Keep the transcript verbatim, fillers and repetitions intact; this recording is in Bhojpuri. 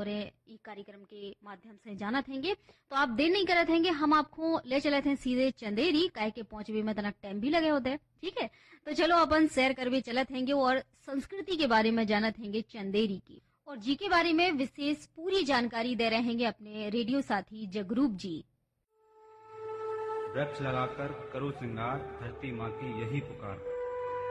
और ई कार्यक्रम के माध्यम से जानत हैंगे। तो आप देर नहीं करत हैंगे, हम आपको ले चले थे सीधे चंदेरी, काहे के पहुंचवे में तनक टाइम भी लगे होते। ठीक है, तो चलो अपन सैर करवे चलत हैंगे और संस्कृति के बारे में जानत हैंगे चंदेरी की, और जी के बारे में विशेष पूरी जानकारी दे रहे हैंगे अपने रेडियो साथी जगरूप जी। वृक्ष लगाकर करो श्रृंगार, धरती माँ की यही पुकार।